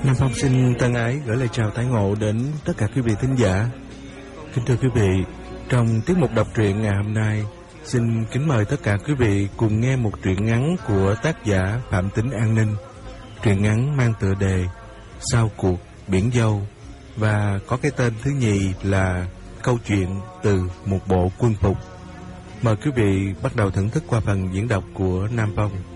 Nam Phong xin thân ái gửi lời chào tái ngộ đến tất cả quý vị thính giả. Kính thưa quý vị, trong tiết mục đọc truyện ngày hôm nay, xin kính mời tất cả quý vị cùng nghe một truyện ngắn của tác giả Phạm Tính An Ninh. Truyện ngắn mang tựa đề Sau cuộc biển dâu và có cái tên thứ nhì là Câu chuyện từ một bộ quân phục. Mời quý vị bắt đầu thưởng thức qua phần diễn đọc của Nam Phong.